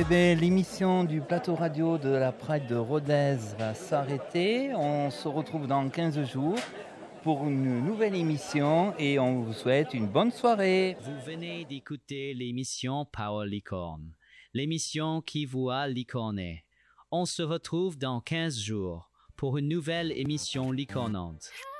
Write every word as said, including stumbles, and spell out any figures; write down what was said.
Eh bien, l'émission du plateau radio de la Pride de Rodez va s'arrêter. On se retrouve dans quinze jours pour une nouvelle émission et on vous souhaite une bonne soirée. Vous venez d'écouter l'émission Power Licorne, l'émission qui vous a licorné. On se retrouve dans quinze jours pour une nouvelle émission licornante.